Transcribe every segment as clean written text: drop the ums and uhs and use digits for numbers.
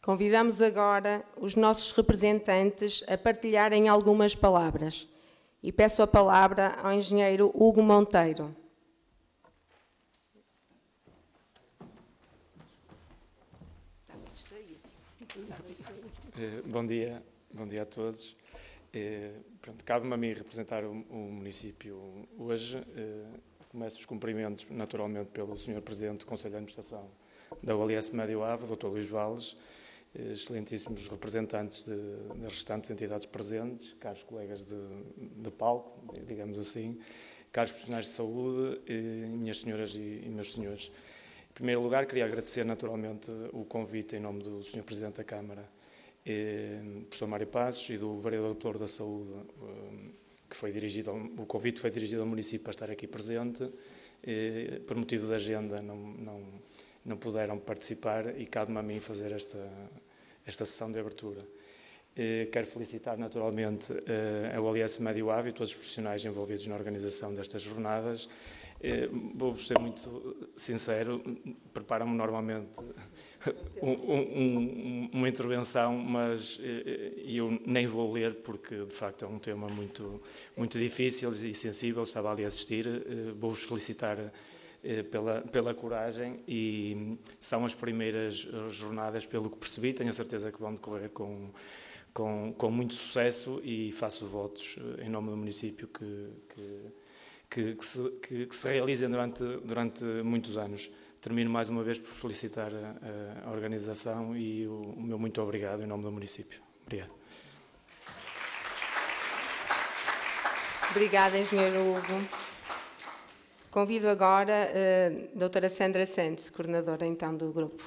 Convidamos agora os nossos representantes a partilharem algumas palavras. E peço a palavra ao engenheiro Hugo Monteiro. Bom dia a todos. Cabe-me a mim representar o município hoje. Começo os cumprimentos, naturalmente, pelo Sr. Presidente do Conselho de Administração da OLS Médio Ave, Dr. Luís Valles, excelentíssimos representantes das restantes entidades presentes, caros colegas de palco, digamos assim, caros profissionais de saúde, minhas senhoras e meus senhores. Em primeiro lugar, queria agradecer naturalmente o convite em nome do Sr. Presidente da Câmara, professor Mário Passos, e do vereador do Pelouro da Saúde, o convite foi dirigido ao município para estar aqui presente. Por motivo de agenda não puderam participar e cabe-me a mim fazer esta sessão de abertura. Quero felicitar naturalmente a OLS Médio Ave e todos os profissionais envolvidos na organização destas jornadas. Vou ser muito sincero, preparo-me normalmente uma intervenção, mas eu nem vou ler porque de facto é um tema muito difícil e sensível, estava ali a assistir. Vou-vos felicitar pela coragem, e são as primeiras jornadas, pelo que percebi, tenho a certeza que vão decorrer com muito sucesso, e faço votos em nome do município que se realizem durante muitos anos. Termino mais uma vez por felicitar a organização e o meu muito obrigado em nome do município. Obrigado. Obrigada, engenheiro Hugo. Convido agora a doutora Sandra Santos, coordenadora então do grupo.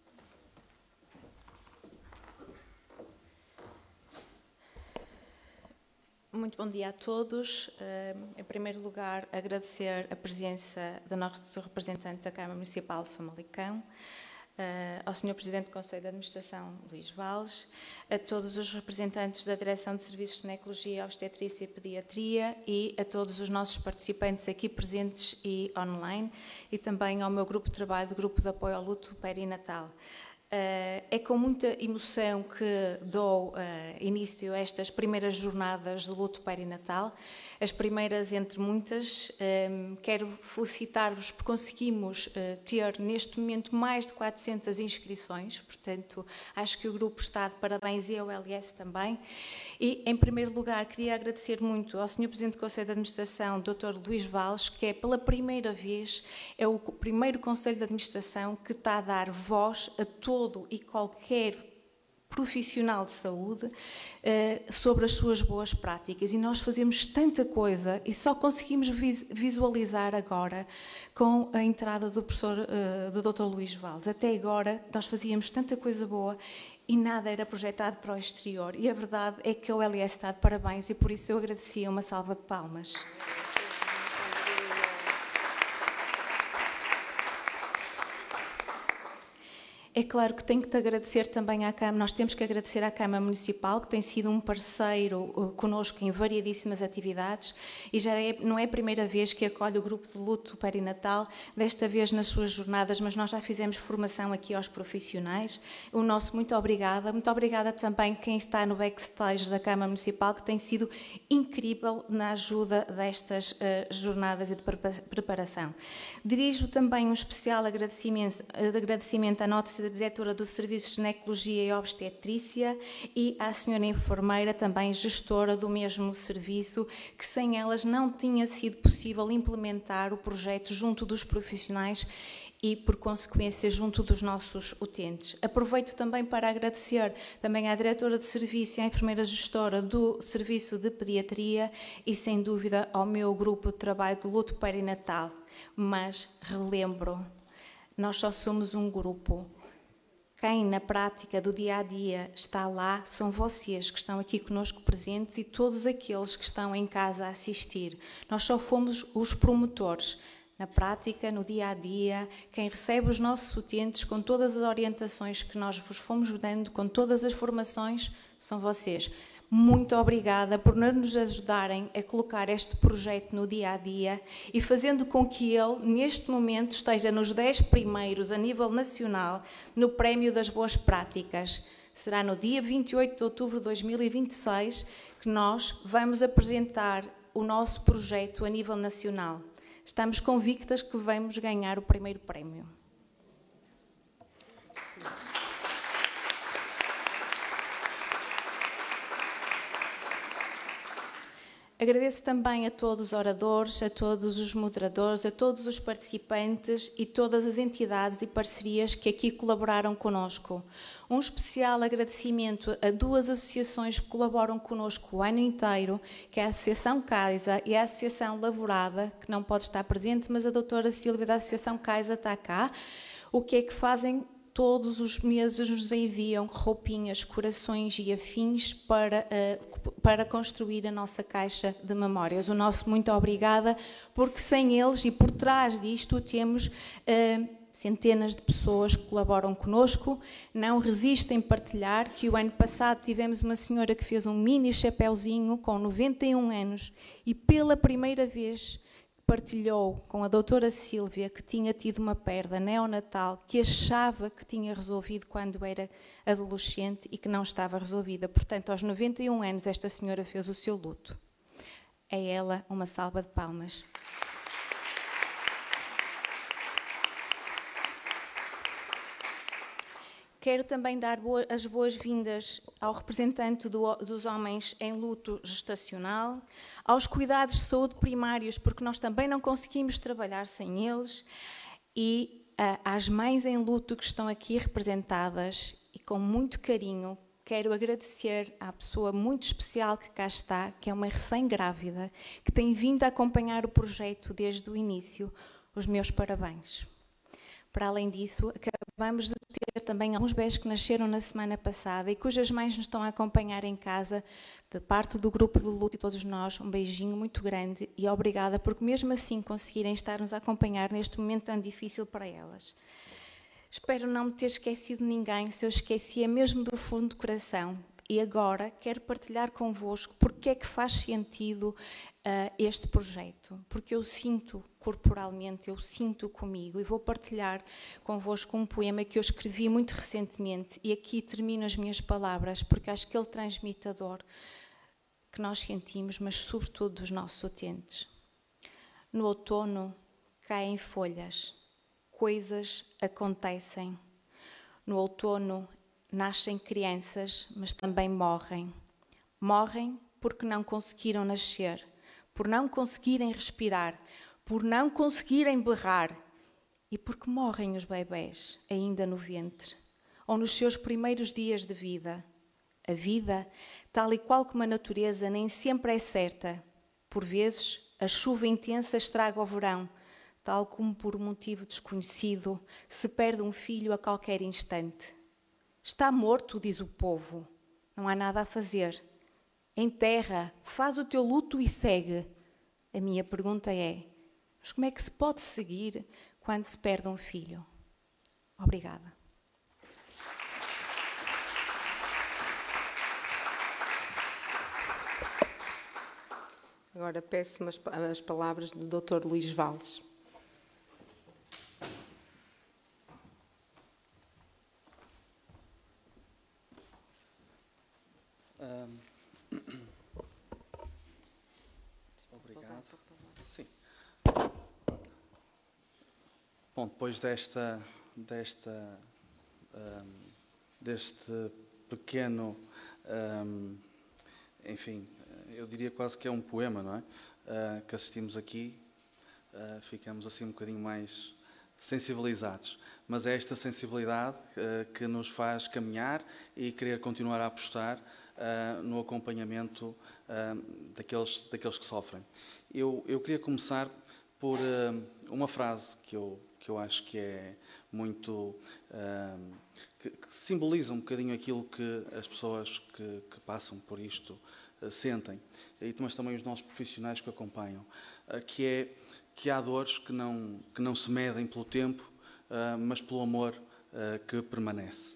Muito bom dia a todos. Em primeiro lugar, agradecer a presença do nosso representante da Câmara Municipal de Famalicão, ao Sr. Presidente do Conselho de Administração, Luís Valles, a todos os representantes da Direção de Serviços de Ginecologia, Obstetrícia e Pediatria e a todos os nossos participantes aqui presentes e online, e também ao meu grupo de trabalho, do Grupo de Apoio ao Luto Perinatal. É com muita emoção que dou início a estas primeiras jornadas do luto perinatal, as primeiras entre muitas. Quero felicitar-vos porque conseguimos ter neste momento mais de 400 inscrições, portanto acho que o grupo está de parabéns e a OLS também. E em primeiro lugar queria agradecer muito ao Sr. Presidente do Conselho de Administração, Dr. Luís Valles, que é pela primeira vez, é o primeiro Conselho de Administração que está a dar voz a todo e qualquer profissional de saúde sobre as suas boas práticas, e nós fazemos tanta coisa e só conseguimos visualizar agora com a entrada do professor, do Dr. Luís Valles. Até agora nós fazíamos tanta coisa boa e nada era projetado para o exterior, e a verdade é que a OLS está de parabéns, e por isso eu agradecia uma salva de palmas. É claro que tenho que te agradecer também à Câmara, nós temos que agradecer à Câmara Municipal, que tem sido um parceiro connosco em variedíssimas atividades, e já não é a primeira vez que acolhe o grupo de luto perinatal, desta vez nas suas jornadas, mas nós já fizemos formação aqui aos profissionais. O nosso muito obrigada também quem está no backstage da Câmara Municipal, que tem sido incrível na ajuda destas jornadas e de preparação. Dirijo também um especial agradecimento à nossa diretora do Serviço de Ginecologia e Obstetrícia e à senhora enfermeira, também gestora do mesmo serviço, que sem elas não tinha sido possível implementar o projeto junto dos profissionais e, por consequência, junto dos nossos utentes. Aproveito também para agradecer também à diretora de serviço e à enfermeira gestora do Serviço de Pediatria e, sem dúvida, ao meu grupo de trabalho de luto perinatal. Mas relembro, nós só somos um grupo. Quem na prática do dia-a-dia está lá são vocês que estão aqui conosco presentes e todos aqueles que estão em casa a assistir. Nós só fomos os promotores. Na prática, no dia-a-dia, quem recebe os nossos utentes com todas as orientações que nós vos fomos dando, com todas as formações, são vocês. muito obrigada por nos ajudarem a colocar este projeto no dia-a-dia e fazendo com que ele, neste momento, esteja nos 10 primeiros a nível nacional no Prémio das Boas Práticas. Será no dia 28 de outubro de 2026 que nós vamos apresentar o nosso projeto a nível nacional. Estamos convictas que vamos ganhar o primeiro prémio. Agradeço também a todos os oradores, a todos os moderadores, a todos os participantes e todas as entidades e parcerias que aqui colaboraram connosco. Um especial agradecimento a 2 associações que colaboram connosco o ano inteiro, que é a Associação Caixa e a Associação Lavorada, que não pode estar presente, mas a doutora Sílvia da Associação Caixa está cá. O que é que fazem? Todos os meses nos enviam roupinhas, corações e afins para construir a nossa caixa de memórias. O nosso muito obrigada, porque sem eles e por trás disto temos centenas de pessoas que colaboram connosco, não resistem a partilhar, que o ano passado tivemos uma senhora que fez um mini chapéuzinho com 91 anos e pela primeira vez partilhou com a doutora Sílvia que tinha tido uma perda neonatal que achava que tinha resolvido quando era adolescente e que não estava resolvida. Portanto, aos 91 anos, esta senhora fez o seu luto. A ela, uma salva de palmas. Quero também dar as boas-vindas ao representante dos homens em luto gestacional, aos cuidados de saúde primários, porque nós também não conseguimos trabalhar sem eles, e às mães em luto que estão aqui representadas, e com muito carinho quero agradecer à pessoa muito especial que cá está, que é uma recém-grávida, que tem vindo a acompanhar o projeto desde o início. Os meus parabéns. Para além disso, acabamos de ter também alguns bebés que nasceram na semana passada e cujas mães nos estão a acompanhar em casa, de parte do grupo de luto e todos nós, um beijinho muito grande e obrigada porque mesmo assim conseguirem estar-nos a acompanhar neste momento tão difícil para elas. Espero não me ter esquecido de ninguém, se eu esqueci é mesmo do fundo do coração. E agora quero partilhar convosco porque é que faz sentido este projeto. Porque eu sinto corporalmente, eu sinto comigo e vou partilhar convosco um poema que eu escrevi muito recentemente e aqui termino as minhas palavras porque acho que ele transmite a dor que nós sentimos, mas sobretudo dos nossos utentes. No outono caem folhas, coisas acontecem. No outono nascem crianças, mas também morrem. Morrem porque não conseguiram nascer, por não conseguirem respirar, por não conseguirem berrar e porque morrem os bebés ainda no ventre ou nos seus primeiros dias de vida. A vida, tal e qual como a natureza, nem sempre é certa. Por vezes, a chuva intensa estraga o verão, tal como por um motivo desconhecido se perde um filho a qualquer instante. Está morto, diz o povo. Não há nada a fazer. Enterra, faz o teu luto e segue. A minha pergunta é, mas como é que se pode seguir quando se perde um filho? Obrigada. Agora peço as palavras do Dr. Luís Valles. Obrigado. Sim. Bom, depois deste pequeno, enfim, eu diria quase que é um poema, não é? Que assistimos aqui, ficamos assim um bocadinho mais sensibilizados. Mas é esta sensibilidade que nos faz caminhar e querer continuar a apostar no acompanhamento daqueles que sofrem. Eu queria começar por uma frase que eu acho que é muito... que simboliza um bocadinho aquilo que as pessoas que passam por isto sentem, mas também os nossos profissionais que acompanham, que há dores que não se medem pelo tempo, mas pelo amor que permanece.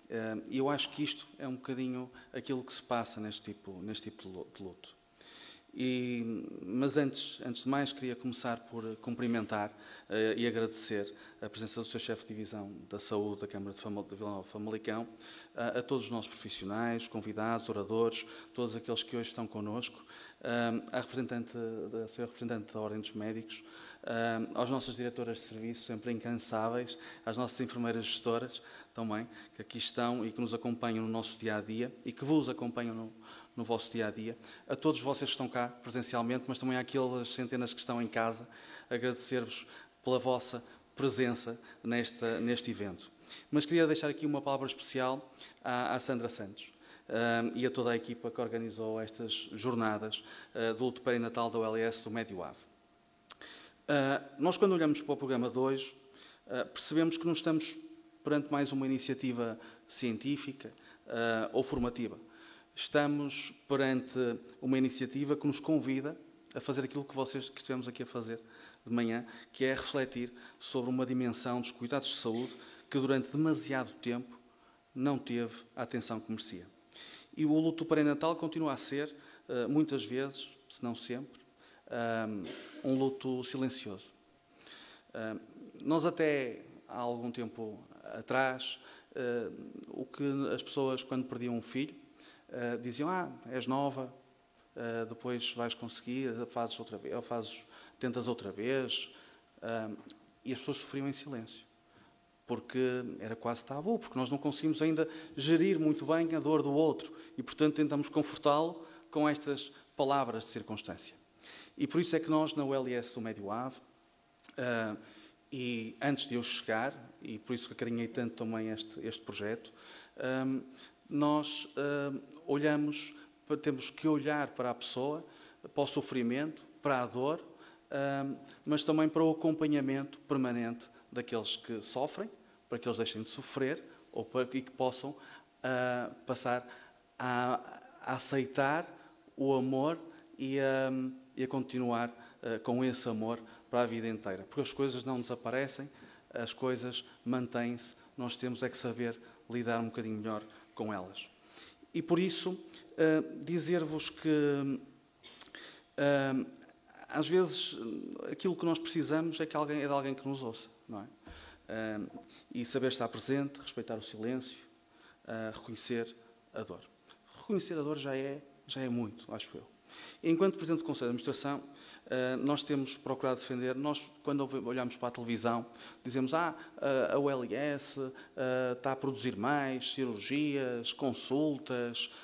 E eu acho que isto é um bocadinho aquilo que se passa neste tipo de luto. Mas antes de mais, queria começar por cumprimentar e agradecer a presença do Sr. Chefe de Divisão da Saúde da Câmara de Vila Nova de Famalicão, a todos os nossos profissionais, convidados, oradores, todos aqueles que hoje estão connosco, à Sra. Representante da Ordem dos Médicos, às nossas diretoras de serviço, sempre incansáveis, às nossas enfermeiras gestoras também, que aqui estão e que nos acompanham no nosso dia-a-dia e que vos acompanham no vosso dia-a-dia, a todos vocês que estão cá presencialmente, mas também àquelas centenas que estão em casa, agradecer-vos pela vossa presença neste evento. Mas queria deixar aqui uma palavra especial à Sandra Santos e a toda a equipa que organizou estas jornadas do luto perinatal da OLS do Médio Ave. Nós, quando olhamos para o programa de hoje, percebemos que não estamos perante mais uma iniciativa científica ou formativa. Estamos perante uma iniciativa que nos convida a fazer aquilo que estivemos aqui a fazer de manhã, que é refletir sobre uma dimensão dos cuidados de saúde que durante demasiado tempo não teve a atenção que merecia. E o luto perinatal continua a ser, muitas vezes, se não sempre, um luto silencioso. Nós até há algum tempo atrás, o que as pessoas, quando perdiam um filho, diziam, és nova, depois vais conseguir, fazes outra vez, tentas outra vez, e as pessoas sofriam em silêncio, porque era quase tabu, porque nós não conseguimos ainda gerir muito bem a dor do outro, e portanto tentamos confortá-lo com estas palavras de circunstância. E por isso é que nós, na OLS do Médio Ave, e antes de eu chegar, e por isso que acarinhei tanto também este projeto, nós temos que olhar para a pessoa, para o sofrimento, para a dor, mas também para o acompanhamento permanente daqueles que sofrem, para que eles deixem de sofrer e que possam passar a aceitar o amor e a continuar com esse amor para a vida inteira. Porque as coisas não desaparecem, as coisas mantêm-se, nós temos é que saber lidar um bocadinho melhor com elas. E por isso, dizer-vos que às vezes aquilo que nós precisamos é de alguém que nos ouça, não é? E saber estar presente, respeitar o silêncio, reconhecer a dor. Reconhecer a dor já é muito, acho eu. Enquanto Presidente do Conselho de Administração, nós temos procurado defender, nós quando olhamos para a televisão, dizemos a OLS está a produzir mais cirurgias, consultas,